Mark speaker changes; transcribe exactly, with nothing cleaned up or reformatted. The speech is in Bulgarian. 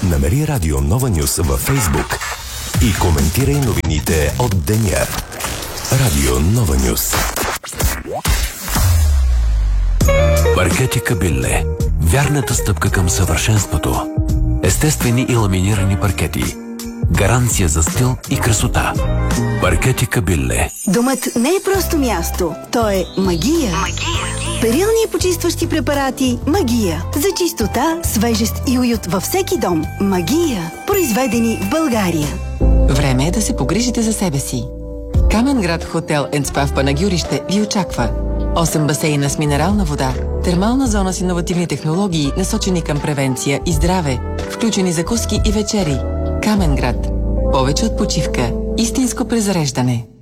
Speaker 1: Намери Радио Нова Нюс във Фейсбук и коментирай новините от деня. Радио Нова Нюс. Паркети Кабилле. Вярната стъпка към съвършенството. Естествени и ламинирани паркети. Гаранция за стил и красота. Паркети Кабилле.
Speaker 2: Домът не е просто място. То е магия. Магия. Перилни и почистващи препарати Магия. За чистота, свежест и уют във всеки дом. Магия. Произведени в България.
Speaker 3: Време е да се погрижите за себе си. Каменград Хотел енд Спа в Панагюрище ви очаква. осем басейна с минерална вода, термална зона с иновативни технологии, насочени към превенция и здраве, включени закуски и вечери. Каменград. Повече от почивка. Истинско презареждане.